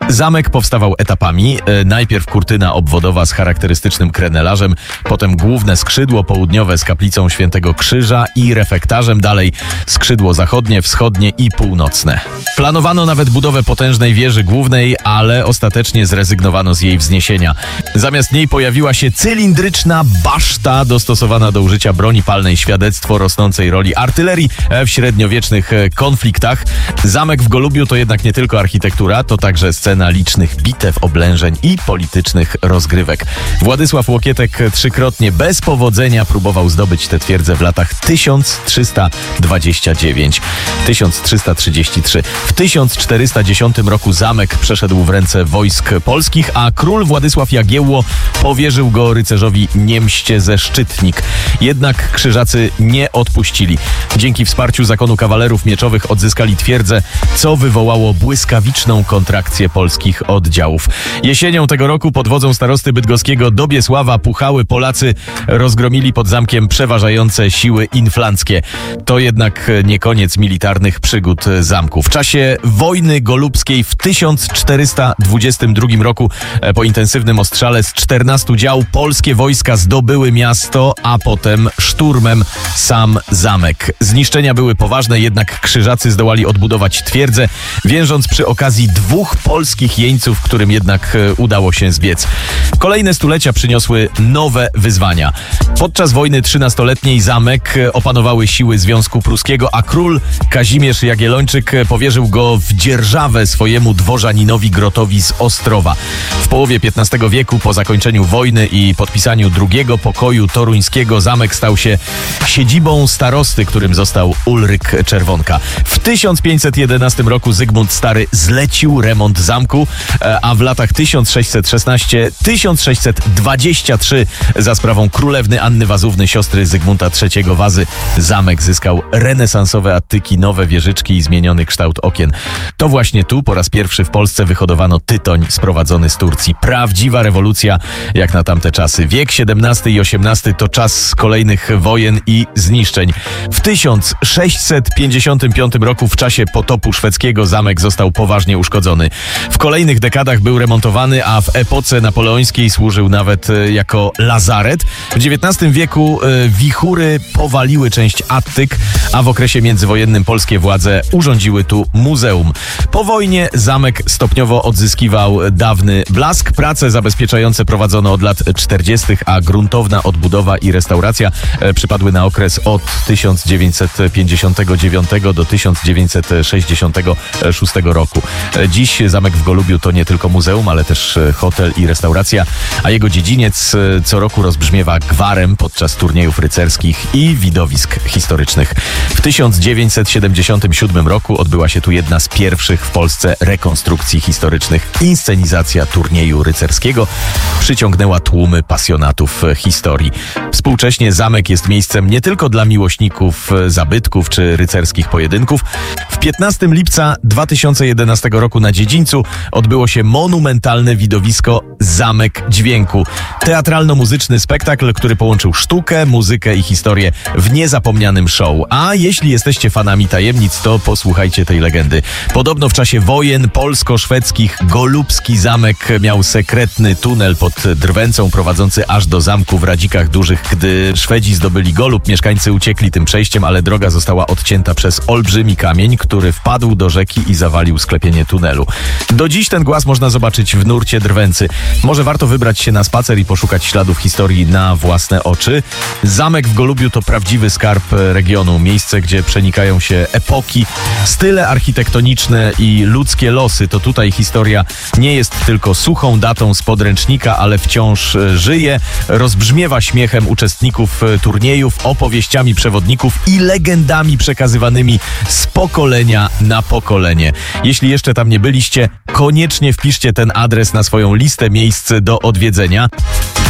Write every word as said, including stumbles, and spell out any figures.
Zamek powstawał etapami. Najpierw kurtyna obwodowa z charakterystycznym krenelarzem, potem główne skrzydło południowe z kaplicą Świętego Krzyża i refektarzem, dalej skrzydło zachodnie, wschodnie i północne. Planowano nawet budowę potężnej wieży głównej, ale ostatecznie zrezygnowano z jej wzniesienia. Zamiast niej pojawiła się cylindryczna baszta dostosowana do użycia broni palnej, świadectwo rosnącej roli artylerii w średniowiecznych konfliktach. Zamek w Golubiu to jednak nie tylko architektura, to także scena licznych bitew, oblężeń i politycznych rozgrywek. Władysław Łokietek trzykrotnie bez powodzenia próbował zdobyć tę twierdzę w latach tysiąc trzysta dwadzieścia dziewięć do tysiąc trzysta trzydzieści trzy. W tysiąc czterysta dziesiątym roku zamek przeszedł w ręce wojsk polskich, a król Władysław Jagiełło powierzył go rycerzowi Niemście ze Szczytnik. Jednak krzyżacy nie odpuścili. Dzięki wsparciu zakonu kawalerów mieczowych odzyskali twierdzę, co wywołało błyskawiczną kontrakcję polskich oddziałów. Jesienią tego roku pod wodzą starosty bydgoskiego Dobiesława Puchały Polacy rozgromili pod zamkiem przeważające siły inflanckie. To jednak nie koniec militarnych przygód zamku. W czasie wojny golubskiej w tysiąc czterysta dwudziestym drugim roku po intensywnym ostrzale z czternastu dział polskie wojska zdobyły miasto, a potem szturmem sam zamek. Zniszczenia były poważne, jednak krzyżacy zdołali odbudować twierdzę, wiążąc przy okazji dwóch polskich jeńców, którym jednak udało się zbiec. Kolejne stulecia przyniosły nowe wyzwania. Podczas wojny trzynastoletniej zamek opanowały siły Związku Pruskiego, a król Kazimierz Jagiellończyk powierzył go w dzierżawę swojemu dworzaninowi Grotowi z Ostrowa. W połowie piętnastego wieku, po zakończeniu wojny i podpisaniu drugiego pokoju toruńskiego, zamek stał się siedzibą starosty, którym został Ulryk Czerwonka. W tysiąc pięćset jedenastym roku Zygmunt Stary zlecił remont zamku, a w latach tysiąc sześćset szesnasty do tysiąc sześćset dwudziesty trzeci za sprawą królewny Anny Wazówny, siostry Zygmunta trzeciego Wazy, zamek zyskał renesansowe attyki, nowe wieżyczki i zmieniony kształt okien. To właśnie tu po raz pierwszy w Polsce wyhodowano tytoń sprowadzony z Turcji. Prawdziwa rewolucja jak na tamte czasy. Wiek siedemnasty i osiemnasty to czas kolejnych wojen i zniszczeń. W tysiąc sześćset pięćdziesiątym piątym roku w czasie potopu szwedzkiego zamek został poważnie uszkodzony. W kolejnych dekadach był remontowany, a w epoce napoleońskiej służył nawet jako lazaret. W dziewiętnastym wieku wichury powaliły część attyk, a w okresie międzywojennym polskie władze urządziły tu muzeum. Po wojnie zamek stopniowo odzyskiwał dawny blask. Prace zabezpieczające prowadzono od lat czterdziestych, a gruntowna odbudowa i restauracja przypadły na okres od tysiąc dziewięćset pięćdziesiątego dziewiątego do tysiąc dziewięćset sześćdziesiątego szóstego roku. Dziś zamek w Golubiu to nie tylko muzeum, ale też hotel i restauracja, a jego dziedziniec co roku rozbrzmiewa gwarem podczas turniejów rycerskich i widowisk historycznych. W tysiąc dziewięćset siedemdziesiątym siódmym roku odbyła się tu jedna z pierwszych w Polsce rekonstrukcji historycznych. Inscenizacja turnieju rycerskiego przyciągnęła tłumy pasjonatów historii. Współcześnie zamek jest miejscem nie tylko dla miłośników zabytków czy rycerskich pojedynków. W piętnastego lipca dwa tysiące jedenastego roku na dziedzińcu odbyło się monumentalne widowisko Zamek Dźwięku. Teatralno-muzyczny spektakl, który połączył sztukę, muzykę i historię w niezapomnianym show. A jeśli jesteście fanami tajemnic, to posłuchajcie tej legendy. Podobno w czasie wojen polsko-szwedzkich golubski zamek miał sekretny tunel pod Drwęcą prowadzący aż do zamku w Radzikach Dużych. Gdy Szwedzi zdobyli Golub, mieszkańcy uciekli tym przejściem, ale droga została odcięta przez olbrzymi kamień, który wpadł do rzeki i zawalił sklepienie tunelu. Do dziś ten głaz można zobaczyć w nurcie Drwęcy. Może warto wybrać się na spacer i poszukać śladów historii na własne oczy. Zamek w Golubiu to prawdziwy skarb regionu. Miejsce, gdzie przenikają się epoki, style architektoniczne i ludzkie losy. To tutaj historia nie jest tylko suchą datą z podręcznika, ale wciąż żyje, rozbrzmiewa śmiechem uczestników turniejów, opowieściami przewodników i legendami przekazywanymi z pokolenia na pokolenie. Jeśli jeszcze tam nie byliście, koniecznie wpiszcie ten adres na swoją listę miejsc do odwiedzenia.